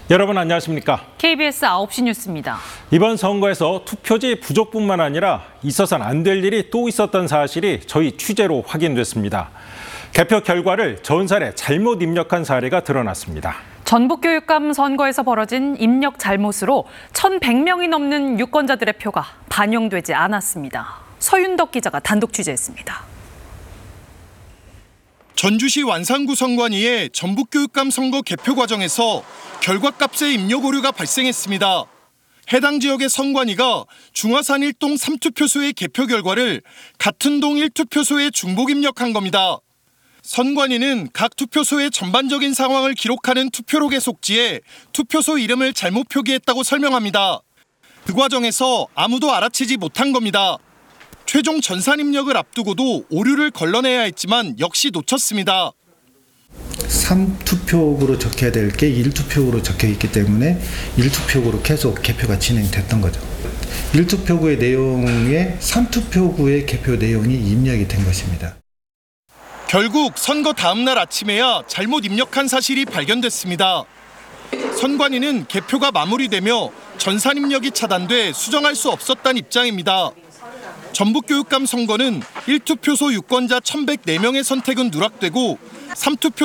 여러분 안녕하십니까? KBS 9시 뉴스입니다. 이번 선거에서 투표지 부족뿐만 아니라 있어서는 안 될 일이 또 있었던 사실이 저희 취재로 확인됐습니다. 개표 결과를 전산에 잘못 입력한 사례가 드러났습니다. 전북교육감 선거에서 벌어진 입력 잘못으로 1,100명이 넘는 유권자들의 표가 반영되지 않았습니다. 서윤덕 기자가 단독 취재했습니다. 전주시 완산구 선관위의 전북교육감 선거 개표 과정에서 결과값의 입력 오류가 발생했습니다. 해당 지역의 선관위가 중화산 1동 3투표소의 개표 결과를 같은 동 1투표소에 중복 입력한 겁니다. 선관위는 각 투표소의 전반적인 상황을 기록하는 투표록의 속지에 투표소 이름을 잘못 표기했다고 설명합니다. 그 과정에서 아무도 알아채지 못한 겁니다. 최종 전산 입력을 앞두고도 오류를 걸러내야 했지만 역시 놓쳤습니다. 3투표구로 적혀야 될 게 1투표구로 적혀 있기 때문에 1투표구로 계속 개표가 진행됐던 거죠. 1투표구의 내용에 3투표구의 개표 내용이 입력이 된 것입니다. 결국 선거 다음 날 아침에야 잘못 입력한 사실이 발견됐습니다. 선관위는 개표가 마무리되며 전산 입력이 차단돼 수정할 수 없었다는 입장입니다. 전북교육감 선거는 1투표소 유권자 1,104명의 선택은 누락되고 3투표